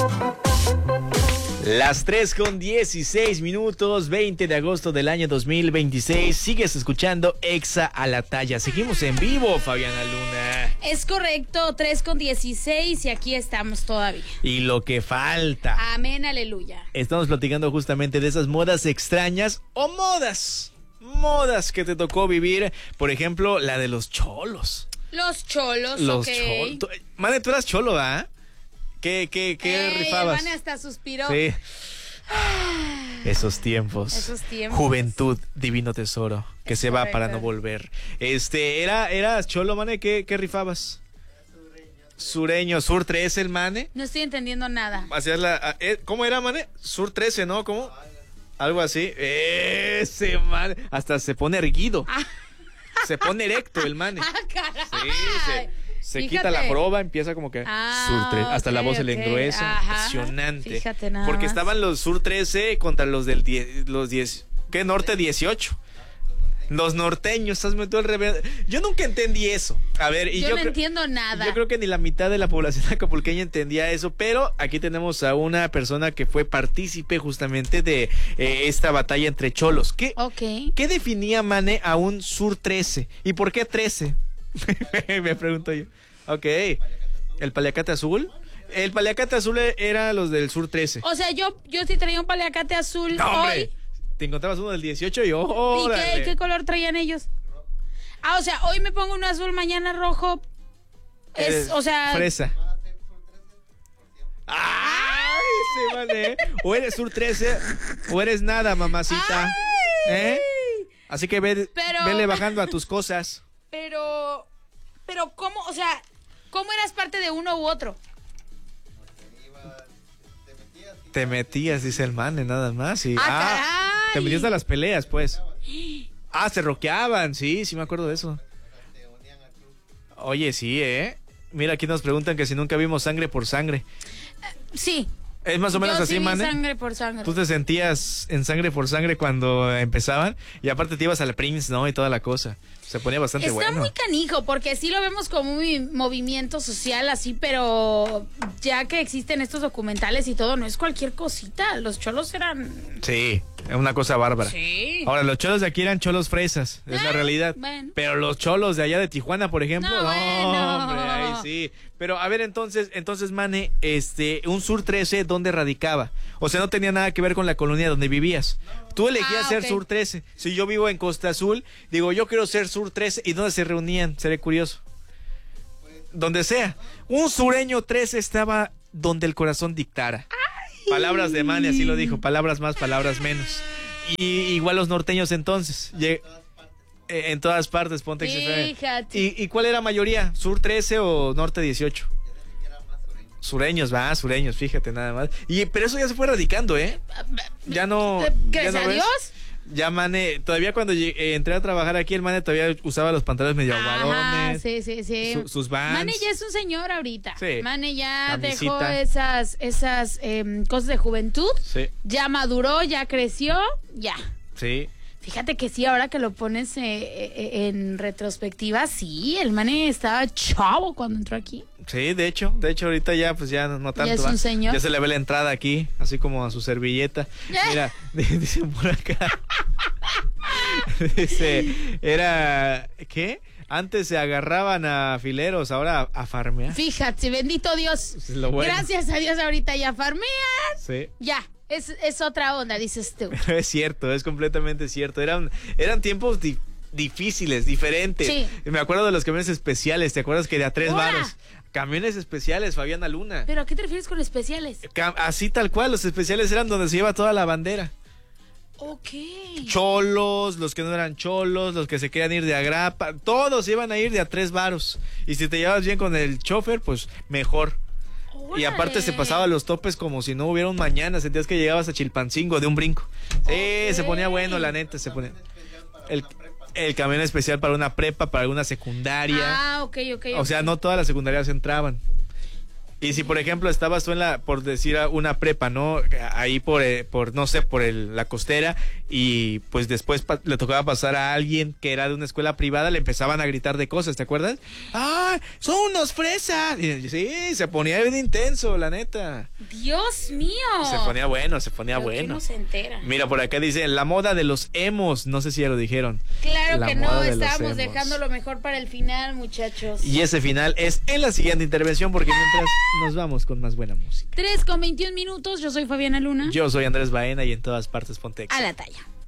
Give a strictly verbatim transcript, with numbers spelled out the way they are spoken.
Las tres con dieciséis minutos, veinte de agosto del año dos mil veintiséis. Sigues escuchando Exa a la Talla. Seguimos en vivo, Fabiana Luna. Es correcto, tres con dieciséis y aquí estamos todavía. Y lo que falta. Amén, aleluya. Estamos platicando justamente de esas modas extrañas o modas. Modas que te tocó vivir. Por ejemplo, la de los cholos. Los cholos, Los okay. cholos. Mane, tú eras cholo, ¿ah? ¿Qué, qué, qué Ey, rifabas? Mane hasta suspiró. Sí. Esos tiempos. Esos tiempos. Juventud, divino tesoro, que Es se va correcto. para no volver. Este, era, eras cholo, Mane, ¿qué, qué rifabas? Sureño, Sur trece, el Mane. No estoy entendiendo nada. Hacías la, eh, ¿cómo era, Mane? Sur trece, ¿no? ¿Cómo? Algo así. Ese, Mane. Hasta se pone erguido. Ah. Se pone erecto el Mane. Ah, caray. Sí, se, se Fíjate. quita la joroba, empieza como que Ah, Sur trece, hasta ok, la voz se le ok. engruesa. Ajá. Impresionante. Fíjate nada Porque más. estaban los Sur trece contra los del diez, los diez, ¿qué? Norte dieciocho. Los norteños, estás metido al revés. Yo nunca entendí eso. A ver, y yo, yo, no cre- entiendo nada. yo creo que ni la mitad de la población acapulqueña entendía eso, pero aquí tenemos a una persona que fue partícipe justamente de eh, esta batalla entre cholos. ¿Qué, Ok. ¿Qué definía, Mane, a un Sur trece? ¿Y por qué trece? Me pregunto yo. Ok. ¿El paliacate azul? El paliacate azul era los del Sur trece. O sea, yo, yo sí traía un paliacate azul No, hombre. hoy. Te encontrabas uno del dieciocho y ¿Y órale. qué, qué color traían ellos? Ah, o sea, hoy me pongo uno azul, mañana rojo. Es, Eh, o sea... Fresa. ¡Ay! Sí, Mane. O eres Sur trece o eres nada, mamacita. ¡Ay! ¿Eh? Así que ve, Pero- vele bajando a tus cosas. Pero... Pero, ¿cómo? O sea, ¿cómo eras parte de uno u otro? Te metías, dice el Mane, nada más. Y, ¡Ah, caray! te metías a las peleas, pues. Ah, se roqueaban, sí, sí me acuerdo de eso. Oye, sí, ¿eh? Mira, aquí nos preguntan que si nunca vimos Sangre por Sangre. Sí. Es más o menos Yo así, sí vi Mane. Sangre por Sangre. Tú te sentías en Sangre por Sangre cuando empezaban y aparte te ibas al Prince, ¿no? Y toda la cosa. Se ponía bastante Está bueno. muy canijo, porque sí lo vemos como un movimiento social así, pero ya que existen estos documentales y todo, no es cualquier cosita. Los cholos eran... Sí, es una cosa bárbara. Sí. Ahora, los cholos de aquí eran cholos fresas, es la Ah, realidad. bueno. Pero los cholos de allá de Tijuana, por ejemplo, No, no, bueno. hombre, ahí sí. Pero a ver, entonces, entonces, Mane, este, un Sur trece, ¿dónde radicaba? O sea, no tenía nada que ver con la colonia donde vivías. Tú elegías Ah, ser ok. Sur trece. Si yo vivo en Costa Azul, digo, yo quiero ser Sur trece. ¿Y dónde se reunían? Seré curioso. Donde sea. Un sureño trece estaba donde el corazón dictara. Palabras de Mane, así lo dijo. Palabras más, palabras menos. Y igual los norteños entonces. Lleg- eh, en todas partes, ponte X F M. Fíjate. ¿Y, ¿Y cuál era mayoría? ¿Sur trece o Norte dieciocho? Sureños, va, sureños, fíjate nada más. Y pero eso ya se fue radicando, ¿eh? Ya no. Gracias ya no a ves. Dios. Ya Mane, todavía cuando llegué- eh, entré a trabajar aquí, el Mane todavía usaba los pantalones medio Ajá, aguadones. sí, sí, sí. su- sus Vans. Mane ya es un señor ahorita. Sí. Mane ya Camisita. dejó esas, esas em, cosas de juventud. Sí, Ya maduró, ya creció, ya. sí. Fíjate que sí, ahora que lo pones eh, eh, en retrospectiva, sí, el Mane estaba chavo cuando entró aquí. Sí, de hecho, de hecho ahorita ya pues ya no tanto. Ya es un ¿va? señor. Ya se le ve la entrada aquí, así como a su servilleta. Mira, dicen por acá. Dice, era ¿qué? Antes se agarraban a fileros, ahora a, a farmear. Fíjate, bendito Dios. Es lo bueno. Gracias a Dios ahorita ya farmeas. Sí. Ya, es, es otra onda, dices tú. Es cierto, es completamente cierto. Eran, eran tiempos di- difíciles, diferentes. Sí. Me acuerdo de los camiones especiales, ¿te acuerdas que de a tres ¡Hola! varos? Camiones especiales, Fabiana Luna. ¿Pero a qué te refieres con especiales? Cam- Así tal cual, los especiales eran donde se lleva toda la bandera. Ok. Cholos, los que no eran cholos, los que se querían ir de agrapa, todos iban a ir de a tres varos. Y si te llevabas bien con el chofer, pues mejor. Y aparte Órale. se pasaba los topes como si no hubiera un mañana, sentías que llegabas a Chilpancingo de un brinco. Sí, Ok. se ponía bueno, la neta, se ponía. El, el camión especial para una prepa, para alguna secundaria. Ah, ok, ok. O sea, ok. no todas las secundarias entraban. Y si, por ejemplo, estabas tú en la, por decir una prepa, ¿no? Ahí por, eh, por no sé, por el, la costera, y pues después pa- le tocaba pasar a alguien que era de una escuela privada, le empezaban a gritar de cosas, ¿te acuerdas? ¡Ah! ¡Son unos fresas! Y, sí, se ponía bien intenso, la neta. Dios mío. Se ponía bueno, se ponía Pero que bueno. no se entera. Mira, por acá dice, la moda de los emos, no sé si ya lo dijeron. Claro La que moda no, de los estábamos emos. dejando lo mejor para el final, muchachos. Y ese final es en la siguiente intervención, porque mientras nos vamos con más buena música. tres con veintiún minutos, yo soy Fabiana Luna. Yo soy Andrés Baena y en todas partes Pontex. A la talla.